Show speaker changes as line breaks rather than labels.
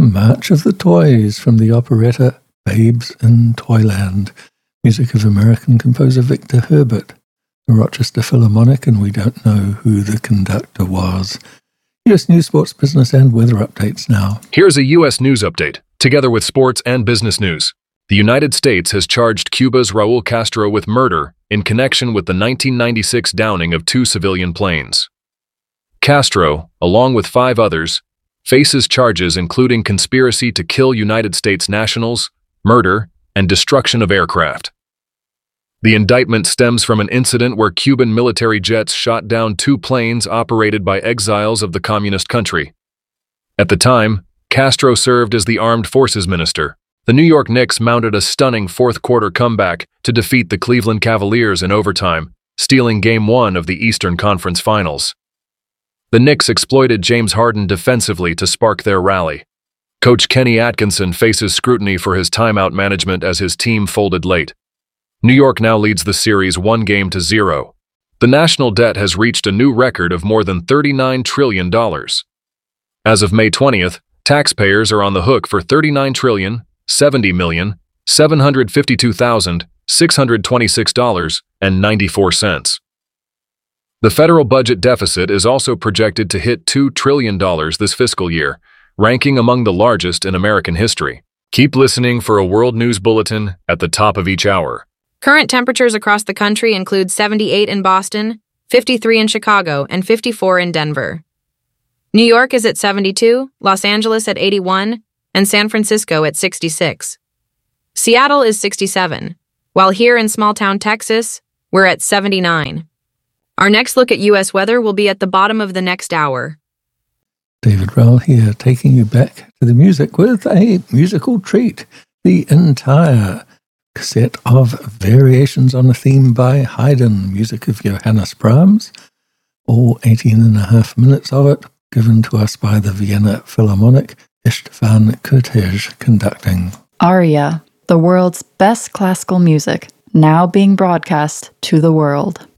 March of the Toys from the operetta Babes in Toyland, music of American composer Victor Herbert, the Rochester Philharmonic, and we don't know who the conductor was. U.S. news, sports, business, and weather updates now.
Here's a U.S. news update, together with sports and business news. The United States has charged Cuba's Raul Castro with murder in connection with the 1996 downing of 2 civilian planes. Castro, along with 5 others, faces charges including conspiracy to kill United States nationals, murder, and destruction of aircraft. The indictment stems from an incident where Cuban military jets shot down 2 planes operated by exiles of the communist country. At the time, Castro served as the Armed Forces Minister. The New York Knicks mounted a stunning fourth-quarter comeback to defeat the Cleveland Cavaliers in overtime, stealing Game 1 of the Eastern Conference Finals. The Knicks exploited James Harden defensively to spark their rally. Coach Kenny Atkinson faces scrutiny for his timeout management as his team folded late. New York now leads the series 1-0. The national debt has reached a new record of more than $39 trillion. As of May 20th, taxpayers are on the hook for $39,070,752,626.94. The federal budget deficit is also projected to hit $2 trillion this fiscal year, ranking among the largest in American history. Keep listening for a World News Bulletin at the top of each hour.
Current temperatures across the country include 78 in Boston, 53 in Chicago, and 54 in Denver. New York is at 72, Los Angeles at 81, and San Francisco at 66. Seattle is 67, while here in small-town Texas, we're at 79. Our next look at U.S. weather will be at the bottom of the next hour.
David Rowell here, taking you back to the music with a musical treat. The entire set of variations on a theme by Haydn, music of Johannes Brahms, all 18.5 minutes of it, given to us by the Vienna Philharmonic, Istvan Kurtéj conducting.
Aria, the world's best classical music, now being broadcast to the world.